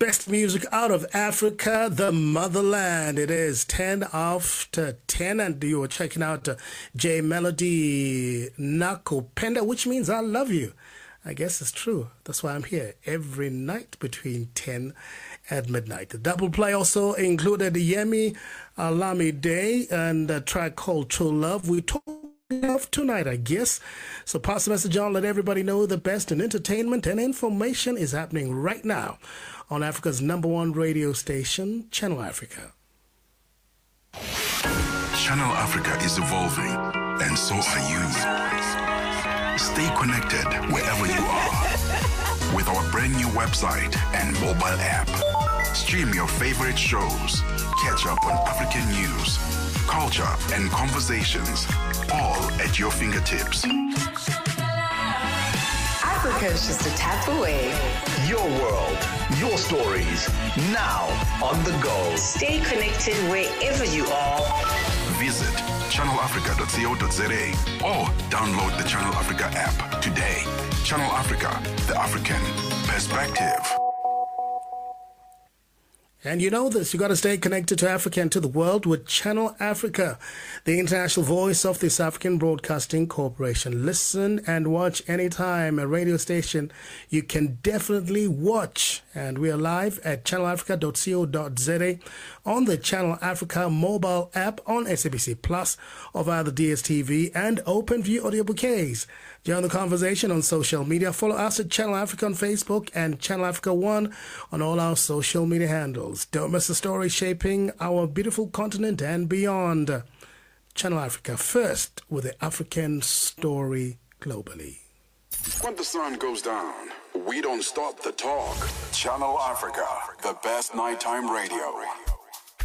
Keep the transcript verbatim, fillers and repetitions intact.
Best music out of Africa, the motherland. It is ten after ten, and you are checking out uh, J Melody Nakupenda, which means I love you. I guess it's true. That's why I'm here every night between ten and midnight. The double play also included Yemi Alamide and a track called True Love. We talk love tonight, I guess. So pass the message on, let everybody know the best in entertainment and information is happening right now on Africa's number one radio station, Channel Africa. Channel Africa is evolving, and so are you. Stay connected wherever you are with our brand new website and mobile app. Stream your favorite shows, catch up on African news, culture, and conversations, all at your fingertips. Africa is just a tap away. Your world, your stories, now on the go. Stay connected wherever you are. Visit channel africa dot co dot za or download the Channel Africa app today. Channel Africa, the African perspective. And you know this, you got to stay connected to Africa and to the world with Channel Africa, the international voice of this African Broadcasting Corporation. Listen and watch anytime, a radio station you can definitely watch. And we are live at channel africa dot co dot za, on the Channel Africa mobile app, on S A B C Plus, or via the D S T V and OpenView audio bouquets. Join the conversation on social media. Follow us at Channel Africa on Facebook and Channel Africa One on all our social media handles. Don't miss the story shaping our beautiful continent and beyond. Channel Africa, first with the African story globally. When the sun goes down, we don't stop the talk. Channel Africa, the best nighttime radio.